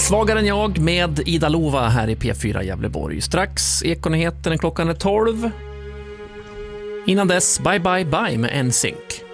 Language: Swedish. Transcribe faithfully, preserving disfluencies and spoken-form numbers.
Svagare än jag med Ida Lova här i P fyra Gävleborg. Strax Ekonyheterna, klockan är tolv. Innan dess, bye bye bye med N Sync.